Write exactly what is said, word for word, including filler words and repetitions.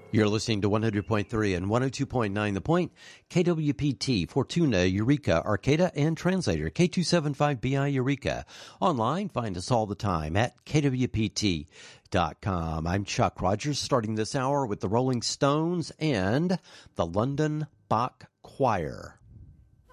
You're listening to one hundred point three and one oh two point nine The Point, K W P T, Fortuna, Eureka, Arcata, and Translator, K two seventy-five B I Eureka. Online, find us all the time at K W P T dot com. I'm Chuck Rogers, starting this hour with the Rolling Stones and the London Bach Choir.